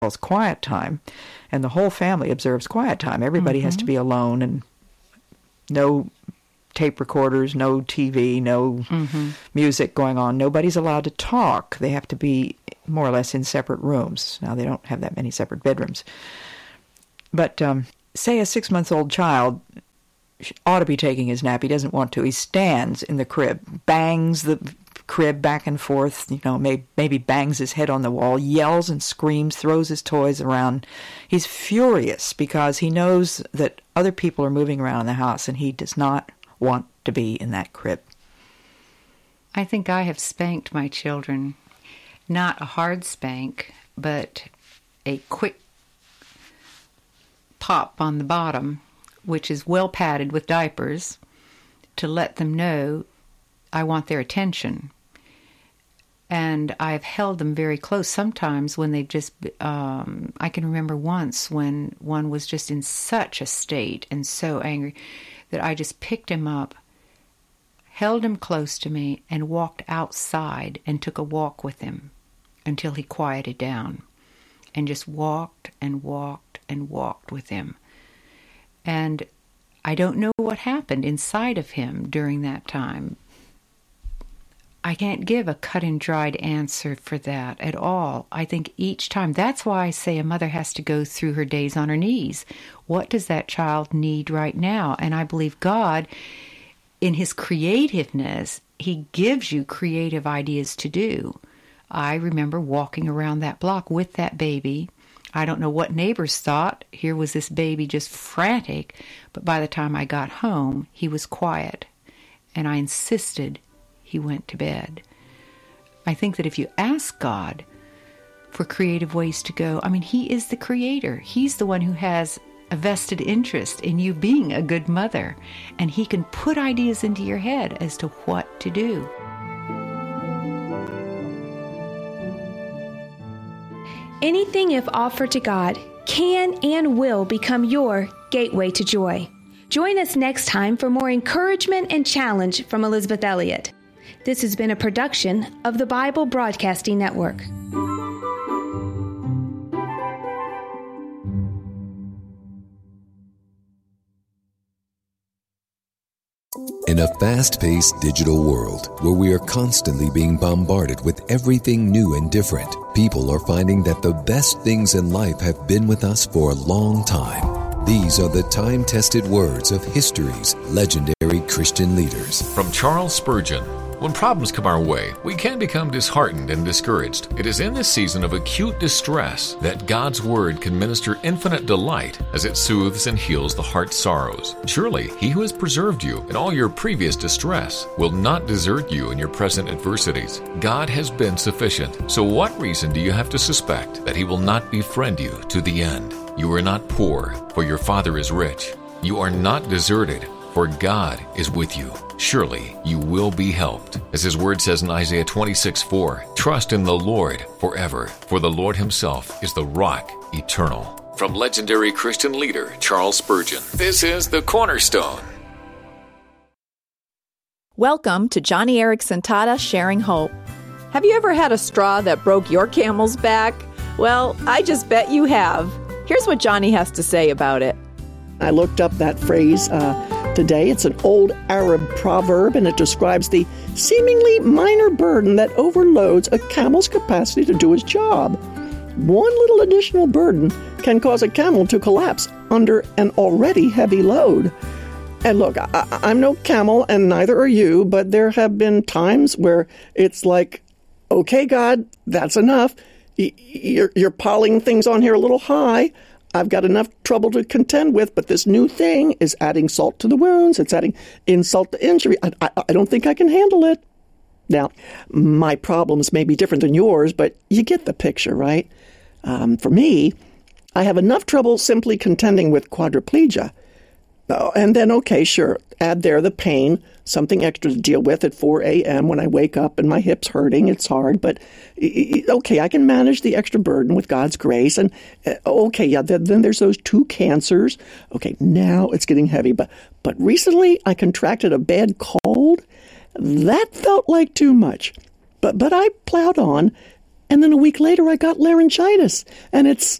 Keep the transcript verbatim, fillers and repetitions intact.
calls quiet time, and the whole family observes quiet time. Everybody mm-hmm. has to be alone, and no tape recorders, no T V, no mm-hmm. music going on. Nobody's allowed to talk. They have to be more or less in separate rooms. Now, they don't have that many separate bedrooms. But um, say a six-month-old child ought to be taking his nap. He doesn't want to. He stands in the crib, bangs the crib back and forth, you know, maybe, maybe bangs his head on the wall, yells and screams, throws his toys around. He's furious because he knows that other people are moving around in the house, and he does not want to be in that crib. I think I have spanked my children. Not a hard spank, but a quick pop on the bottom, which is well padded with diapers, to let them know I want their attention. And I've held them very close sometimes when they've just, um, I can remember once when one was just in such a state and so angry that I just picked him up, held him close to me, and walked outside and took a walk with him until he quieted down, and just walked and walked and walked with him. And I don't know what happened inside of him during that time. I can't give a cut and dried answer for that at all. I think each time, that's why I say a mother has to go through her days on her knees. What does that child need right now? And I believe God, in his creativeness, he gives you creative ideas to do. I remember walking around that block with that baby. I don't know what neighbors thought. Here was this baby just frantic. But by the time I got home, he was quiet. And I insisted he went to bed. I think that if you ask God for creative ways to go, I mean, he is the creator. He's the one who has a vested interest in you being a good mother. And he can put ideas into your head as to what to do. Anything, if offered to God, can and will become your gateway to joy. Join us next time for more encouragement and challenge from Elisabeth Elliot. This has been a production of the Bible Broadcasting Network. In a fast-paced digital world where we are constantly being bombarded with everything new and different, people are finding that the best things in life have been with us for a long time. These are the time-tested words of history's legendary Christian leaders. From Charles Spurgeon. When problems come our way, we can become disheartened and discouraged. It is in this season of acute distress that God's Word can minister infinite delight as it soothes and heals the heart's sorrows. Surely, He who has preserved you in all your previous distress will not desert you in your present adversities. God has been sufficient. So what reason do you have to suspect that He will not befriend you to the end? You are not poor, for your Father is rich. You are not deserted, for God is with you. Surely you will be helped. As His Word says in Isaiah twenty-six four, trust in the Lord forever, for the Lord Himself is the rock eternal. From legendary Christian leader Charles Spurgeon, this is The Cornerstone. Welcome to Johnny Erickson Tata Sharing Hope. Have you ever had a straw that broke your camel's back? Well, I just bet you have. Here's what Johnny has to say about it. I looked up that phrase uh, today. It's an old Arab proverb, and it describes the seemingly minor burden that overloads a camel's capacity to do his job. One little additional burden can cause a camel to collapse under an already heavy load. And look, I, I'm no camel, and neither are you, but there have been times where it's like, okay, God, that's enough. You're, you're piling things on here a little high. I've got enough trouble to contend with, but this new thing is adding salt to the wounds. It's adding insult to injury. I, I, I don't think I can handle it. Now, my problems may be different than yours, but you get the picture, right? Um, for me, I have enough trouble simply contending with quadriplegia. Oh, and then, okay, sure, add there the pain, something extra to deal with at four a.m. when I wake up and my hip's hurting. It's hard, but okay, I can manage the extra burden with God's grace. And okay, yeah, then, then there's those two cancers. Okay, now it's getting heavy. But but recently I contracted a bad cold. That felt like too much. But but I plowed on, And then a week later, I got laryngitis. And it's